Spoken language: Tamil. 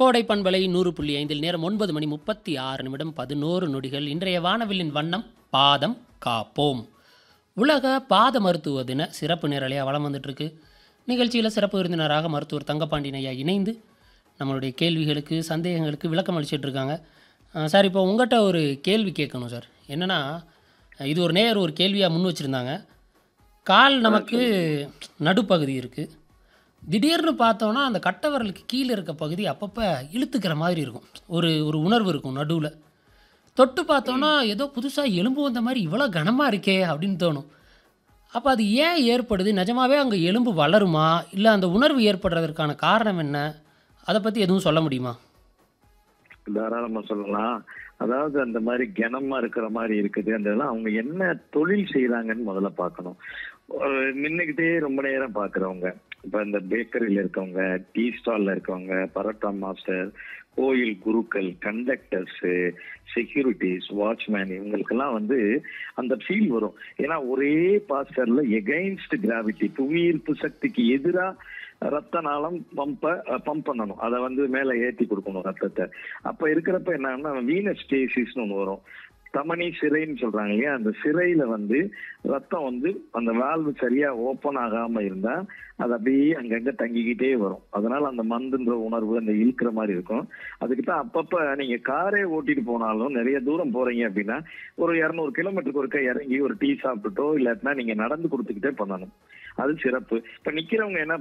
கோடை பண்பலை 100.5 நேரம் 9:36 11 நொடிகள். இன்றைய வானவில்லின் வண்ணம் பாதம் காப்போம். உலக பாத மருத்துவ தின சிறப்பு நேரலையாக வலம் வந்துட்டுருக்கு. நிகழ்ச்சியில் சிறப்பு விருந்தினராக மருத்துவர் தங்கப்பாண்டியன் ஐயா இணைந்து நம்மளுடைய கேள்விகளுக்கு சந்தேகங்களுக்கு விளக்கம் அளிச்சிட்டு இருக்காங்க. சார், இப்போ உங்கள்கிட்ட ஒரு கேள்வி கேட்கணும் சார். என்னென்னா, இது ஒரு நேயர் ஒரு கேள்வியாக முன் வச்சுருந்தாங்க. கால் நமக்கு நடுப்பகுதி இருக்குது. திடீர்னு பார்த்தோன்னா அந்த கட்டை விரலுக்கு கீழே இருக்க பகுதி அப்பப்போ இழுத்துக்கிற மாதிரி இருக்கும். ஒரு ஒரு உணர்வு இருக்கும் நடுவில். தொட்டு பார்த்தோன்னா ஏதோ புதுசாக எலும்பு வந்த மாதிரி இவ்வளோ கனமாக இருக்கே அப்படின்னு தோணும். அப்போ அது ஏன் ஏற்படுது? நிஜமாவே அங்கே எலும்பு வளருமா, இல்லை அந்த உணர்வு ஏற்படுறதற்கான காரணம் என்ன? அதை பற்றி எதுவும் சொல்ல முடியுமா? தாராளமா சொல்லலாம். அதாவது அந்த மாதிரி கனமா இருக்கிற மாதிரி இருக்குது. அந்த இதெல்லாம் அவங்க என்ன தொழில் செய்யறாங்கன்னு முதல்ல பார்க்கணும். நின்னுக்கிட்டே ரொம்ப நேரம் பாக்குறவங்க, இப்ப இந்த பேக்கரியில இருக்கவங்க, டீ ஸ்டால்ல இருக்கவங்க, பரோட்டா மாஸ்டர், கோயில் குருக்கள், கண்டக்டர்ஸ், செக்யூரிட்டிஸ், வாட்ச்மேன், இவங்களுக்கெல்லாம் அந்த ஃபீல் வரும். ஏன்னா ஒரே பாஸ்டர்ல எகைன்ஸ்ட் கிராவிட்டி, புவியீர்ப்பு சக்திக்கு எதிரா ரத்த நாளம் பம்ப் பண்ணணும். அதை மேல ஏற்றி கொடுக்கணும் ரத்தத்தை. அப்ப இருக்கிறப்ப என்னன்னா வீனஸ் ஸ்டேசிஸ்னு ஒண்ணு வரும். தமனி சிறைன்னு சொல்றாங்க இல்லையா, அந்த சிறையில ரத்தம் அந்த வால்வு சரியா ஓப்பன் ஆகாம இருந்தா அது அப்படியே அங்கங்க தங்கிக்கிட்டே வரும். அதனால அந்த மந்துன்ற உணர்வு அந்த இழுக்கிற மாதிரி இருக்கும். அதுக்கு தான் அப்பப்ப நீங்க காரே ஓட்டிட்டு போனாலும் நிறைய தூரம் போறீங்க அப்படின்னா ஒரு 200 கிலோமீட்டருக்கு ஒருக்கா இறங்கி ஒரு டீ சாப்பிட்டுட்டோ இல்லாட்டினா நீங்க நடந்து கொடுத்துக்கிட்டே பண்ணணும். அது சிறப்பு. இப்ப நிக்கிறவங்க என்ன